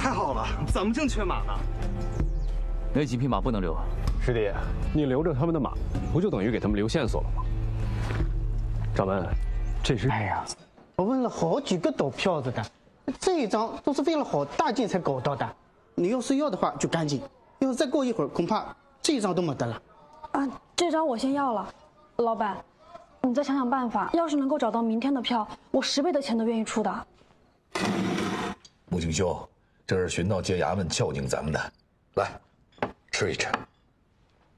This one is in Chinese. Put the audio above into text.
太好了，咱们正缺马呢。 那几匹马不能留。 师弟，你留着他们的马，不就等于给他们留线索了吗？掌门，这是…… 哎呀，我问了好几个赌票子的，这一张都是费了好大劲才搞到的。你要是要的话就赶紧，要是再过一会儿，恐怕这一张都没得了。 啊，这张我先要了，老板，你再想想办法。要是能够找到明天的票，我10倍的钱都愿意出的。 穆景修，这是巡道街衙门孝敬咱们的，来，吃一吃。